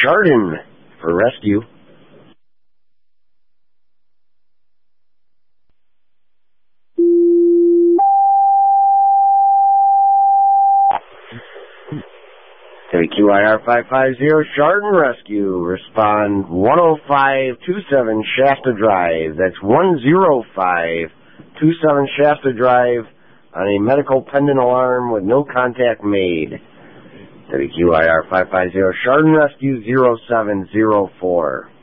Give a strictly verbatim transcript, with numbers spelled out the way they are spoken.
Chardon for rescue. W Q I R five five zero, Chardon Rescue. Respond one oh five two seven Shasta Drive. That's one oh five two seven Shasta Drive on a medical pendant alarm with no contact made. W Q I R five five zero, Chardon Rescue zero seven zero four.